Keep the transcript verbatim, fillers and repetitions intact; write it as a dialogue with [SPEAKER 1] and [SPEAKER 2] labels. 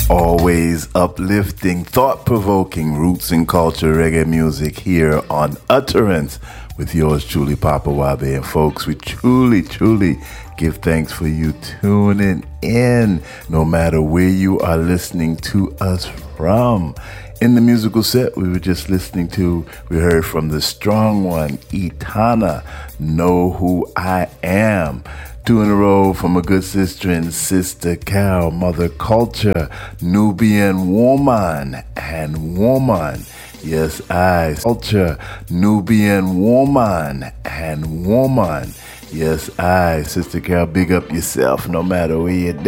[SPEAKER 1] Always uplifting, thought-provoking roots and culture reggae music here on Utterance with yours truly, Papa Wabe. And folks, we truly, truly give thanks for you tuning in, no matter where you are listening to us from. In the musical set we were just listening to, we heard from the strong one, Etana, Know Who I Am. Two in a row from a good sister and Sister Cal, Mother Culture, Nubian Woman and Woman. Yes, I, Culture, Nubian Woman and Woman. Yes, I, Sister Cal, big up yourself no matter where you're